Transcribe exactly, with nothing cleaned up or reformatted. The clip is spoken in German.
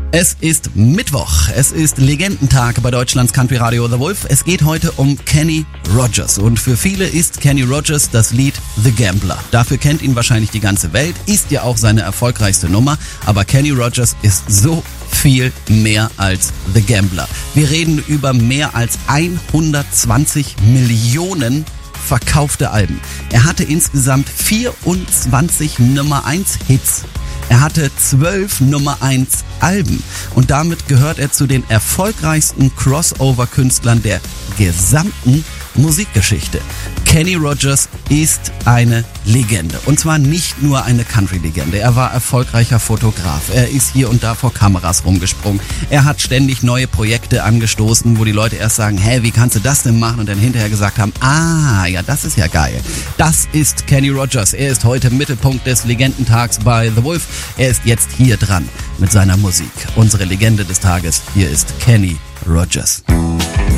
Es ist Mittwoch, es ist Legendentag bei Deutschlands Country Radio The Wolf. Es geht heute um Kenny Rogers und für viele ist Kenny Rogers das Lied The Gambler. Dafür kennt ihn wahrscheinlich die ganze Welt, ist ja auch seine erfolgreichste Nummer, aber Kenny Rogers ist so viel mehr als The Gambler. Wir reden über mehr als hundertzwanzig Millionen verkaufte Alben. Er hatte insgesamt vierundzwanzig Nummer eins Hits. Er hatte zwölf Nummer eins Alben und damit gehört er zu den erfolgreichsten Crossover-Künstlern der gesamten Musikgeschichte. Kenny Rogers ist eine Legende und zwar nicht nur eine Country-Legende. Er war erfolgreicher Fotograf, er ist hier und da vor Kameras rumgesprungen. Er hat ständig neue Projekte angestoßen, wo die Leute erst sagen, hä, wie kannst du das denn machen? Und dann hinterher gesagt haben, ah, ja, das ist ja geil. Das ist Kenny Rogers. Er ist heute Mittelpunkt des Legendentags bei The Wolf. Er ist jetzt hier dran mit seiner Musik. Unsere Legende des Tages, hier ist Kenny Rogers.